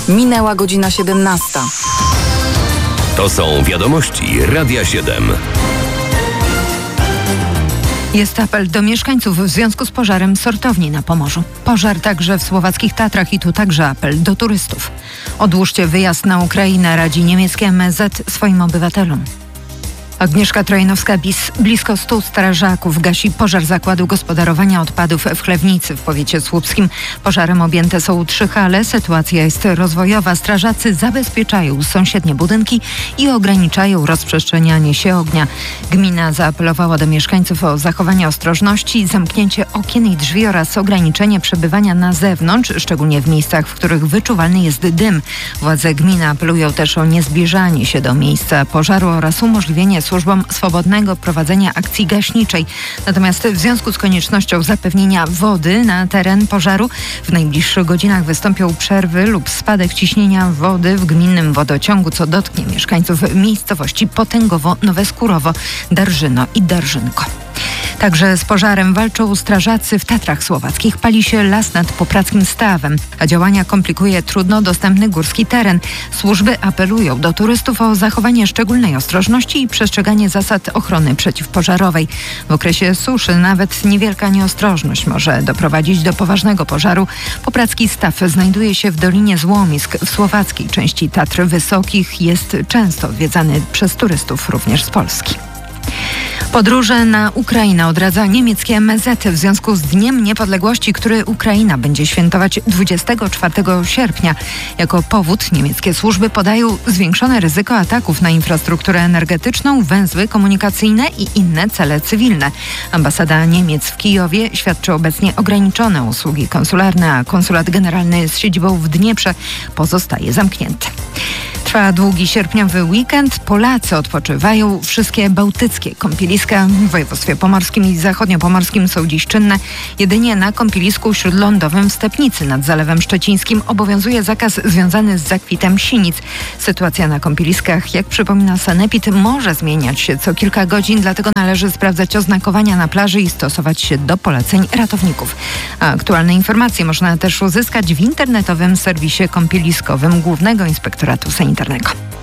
Minęła godzina 17. To są wiadomości Radia 7. Jest apel do mieszkańców w związku z pożarem sortowni na Pomorzu. Pożar także w słowackich Tatrach i tu także apel do turystów. Odłóżcie wyjazd na Ukrainę, radzi niemieckie MSZ swoim obywatelom. Agnieszka Trojanowska-Bis. Blisko 100 strażaków gasi pożar zakładu gospodarowania odpadów w Chlewnicy w powiecie słupskim. Pożarem objęte są 3 hale. Sytuacja jest rozwojowa. Strażacy zabezpieczają sąsiednie budynki i ograniczają rozprzestrzenianie się ognia. Gmina zaapelowała do mieszkańców o zachowanie ostrożności, zamknięcie okien i drzwi oraz ograniczenie przebywania na zewnątrz, szczególnie w miejscach, w których wyczuwalny jest dym. Władze gminy apelują też o niezbliżanie się do miejsca pożaru oraz umożliwienie służbom swobodnego prowadzenia akcji gaśniczej. Natomiast w związku z koniecznością zapewnienia wody na teren pożaru w najbliższych godzinach wystąpią przerwy lub spadek ciśnienia wody w gminnym wodociągu, co dotknie mieszkańców miejscowości Potęgowo, Nowe Skórowo, Darżyno i Darżynko. Także z pożarem walczą strażacy w Tatrach Słowackich. Pali się las nad Popradzkim Stawem, a działania komplikuje trudno dostępny górski teren. Służby apelują do turystów o zachowanie szczególnej ostrożności i przestrzeganie zasad ochrony przeciwpożarowej. W okresie suszy nawet niewielka nieostrożność może doprowadzić do poważnego pożaru. Popradzki Staw znajduje się w Dolinie Złomisk. W słowackiej części Tatr Wysokich jest często odwiedzany przez turystów również z Polski. Podróże na Ukrainę odradza niemieckie MSZ w związku z Dniem Niepodległości, który Ukraina będzie świętować 24 sierpnia. Jako powód niemieckie służby podają zwiększone ryzyko ataków na infrastrukturę energetyczną, węzły komunikacyjne i inne cele cywilne. Ambasada Niemiec w Kijowie świadczy obecnie ograniczone usługi konsularne, a konsulat generalny z siedzibą w Dnieprze pozostaje zamknięty. Trwa długi sierpniowy weekend. Polacy odpoczywają. Wszystkie bałtyckie kąpieliska w województwie pomorskim i zachodniopomorskim są dziś czynne. Jedynie na kąpielisku śródlądowym w Stepnicy nad Zalewem Szczecińskim obowiązuje zakaz związany z zakwitem sinic. Sytuacja na kąpieliskach, jak przypomina Sanepid, może zmieniać się co kilka godzin, dlatego należy sprawdzać oznakowania na plaży i stosować się do poleceń ratowników. A aktualne informacje można też uzyskać w internetowym serwisie kąpieliskowym Głównego Inspektoratu Sanitarnego.